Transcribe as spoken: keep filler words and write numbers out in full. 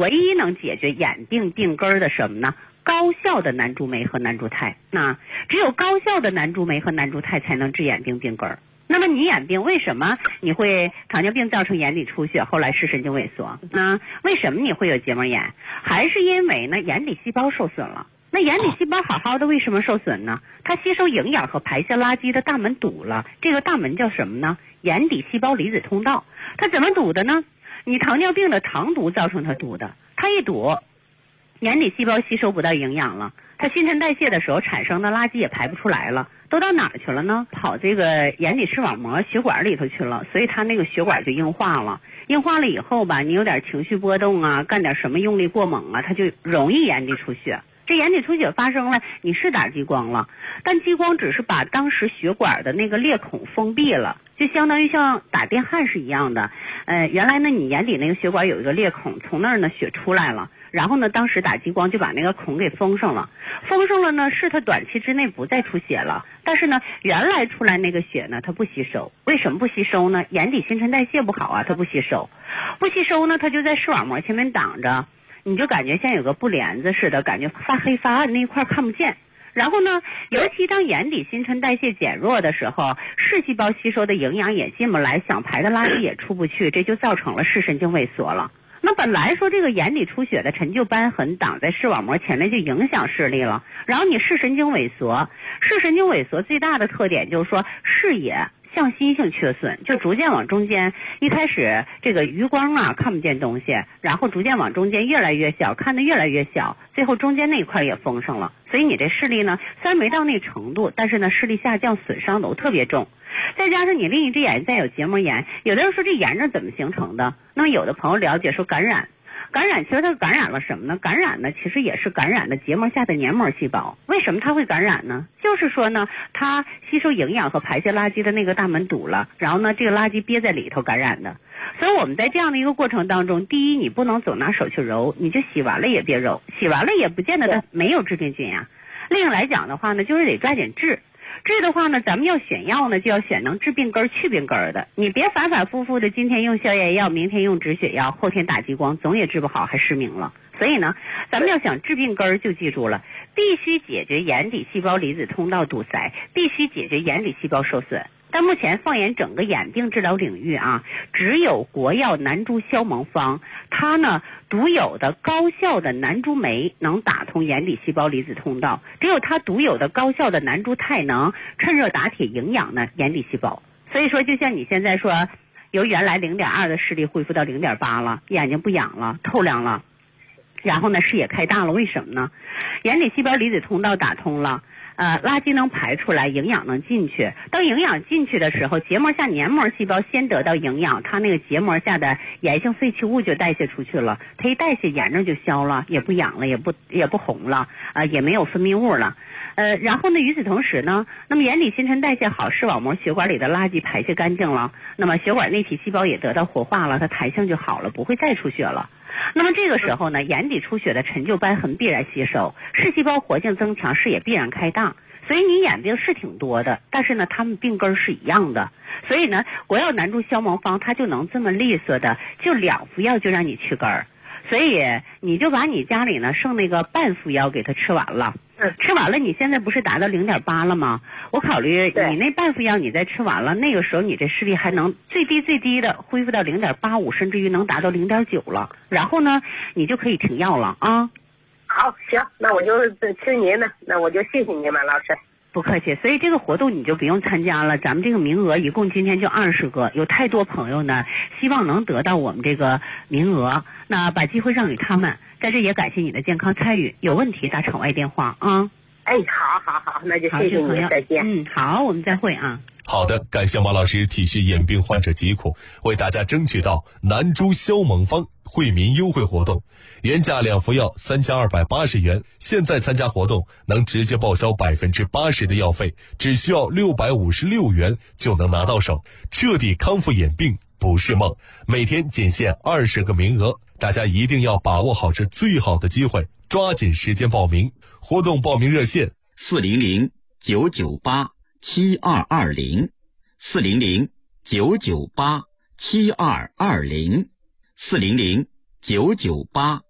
唯一能解决眼病病根的什么呢？高效的男猪酶和男猪肽。那只有高效的男猪酶和男猪肽才能治眼病病根。那么你眼病为什么你会糖尿病造成眼底出血，后来视神经萎缩？那为什么你会有结膜炎？还是因为呢眼底细胞受损了。那眼底细胞好好的为什么受损呢？它吸收营养和排泄垃圾的大门堵了，这个大门叫什么呢？眼底细胞离子通道。它怎么堵的呢？你糖尿病的糖毒造成它堵的，它一堵，眼底细胞吸收不到营养了，它新陈代谢的时候产生的垃圾也排不出来了，都到哪儿去了呢？跑这个眼底视网膜血管里头去了，所以它那个血管就硬化了。硬化了以后吧，你有点情绪波动啊，干点什么用力过猛啊，它就容易眼底出血。这眼底出血发生了，你是打激光了，但激光只是把当时血管的那个裂孔封闭了，就相当于像打电焊是一样的。呃，原来呢你眼底那个血管有一个裂孔，从那儿呢血出来了，然后呢当时打激光就把那个孔给封上了，封上了呢是它短期之内不再出血了，但是呢原来出来那个血呢它不吸收。为什么不吸收呢？眼底新陈代谢不好啊，它不吸收，不吸收呢它就在视网膜前面挡着，你就感觉像有个布帘子似的，感觉发黑发暗，那一块看不见。然后呢，尤其当眼底新陈代谢减弱的时候，视细胞吸收的营养也进不来，想排的垃圾也出不去，这就造成了视神经萎缩了。那本来说这个眼底出血的陈旧瘢痕挡在视网膜前面就影响视力了，然后你视神经萎缩，视神经萎缩最大的特点就是说视野向心性缺损，就逐渐往中间，一开始这个余光啊看不见东西，然后逐渐往中间越来越小，看得越来越小，最后中间那一块也封上了。所以你这视力呢虽然没到那程度，但是呢视力下降损伤都特别重。再加上你另一只眼再有结膜炎，有的人说这炎症怎么形成的？那么有的朋友了解说感染。感染其实它感染了什么呢？感染呢其实也是感染的结膜下的黏膜细胞。为什么它会感染呢？就是说呢它吸收营养和排泄垃圾的那个大门堵了，然后呢这个垃圾憋在里头感染的。所以我们在这样的一个过程当中，第一你不能总拿手去揉，你就洗完了也别揉，洗完了也不见得它没有致病菌呀。另外来讲的话呢，就是得抓紧治。治的话呢，咱们要选药呢，就要选能治病根去病根的。你别反反复复的，今天用消炎药，明天用止血药，后天打激光，总也治不好，还失明了。所以呢，咱们要想治病根就记住了，必须解决眼底细胞离子通道堵塞，必须解决眼底细胞受损。但目前放眼整个眼病治疗领域啊，只有国药南珠消蒙方，它呢独有的高效的南珠酶能打通眼底细胞离子通道，只有它独有的高效的南珠肽能趁热打铁营养呢眼底细胞。所以说就像你现在说，由原来 零点二 的视力恢复到 零点八 了，眼睛不痒了，透亮了，然后呢视野开大了，为什么呢？眼底细胞离子通道打通了，呃，垃圾能排出来，营养能进去。当营养进去的时候，结膜下黏膜细胞先得到营养，它那个结膜下的炎性废弃物就代谢出去了，它一代谢炎症就消了，也不痒了，也不也不红了，呃，也没有分泌物了。呃，然后呢，与此同时呢，那么眼底新陈代谢好，视网膜血管里的垃圾排泄干净了，那么血管内体细胞也得到活化了，它弹性就好了，不会再出血了。那么这个时候呢，眼底出血的陈旧瘢痕必然吸收，视细胞活性增强，视野必然开大。所以你眼病是挺多的，但是呢，他们病根是一样的。所以呢，国药南珠消蒙方它就能这么利索的，就两副药就让你去根儿。所以你就把你家里呢剩那个半副药给它吃完了，嗯，吃完了你现在不是达到 零点八 了吗？我考虑你那半副药你再吃完了，那个时候你这视力还能最低最低的恢复到 零点八五， 甚至于能达到 零点九 了，然后呢你就可以停药了啊。 好，行，那我就听您的，那我就谢谢您吧，老师。 不客气，所以这个活动你就不用参加了，咱们这个名额一共今天就二十个，有太多朋友呢希望能得到我们这个名额，那把机会让给他们，在这也感谢你的健康参与，有问题打场外电话啊。 哎，好好好，那就谢谢你，再见。 嗯，好，我们再会啊。 好的，感谢马老师体恤眼病患者疾苦，为大家争取到南珠消蒙方惠民优惠活动，原价两副药三千二百八十元，现在参加活动能直接报销百分之八十的药费，只需要六百五十六元就能拿到手，彻底康复眼病不是梦。每天仅限二十个名额，大家一定要把握好这最好的机会，抓紧时间报名。活动报名热线四零零九九八七二二零，四零零九九八七二二零，四零零九九八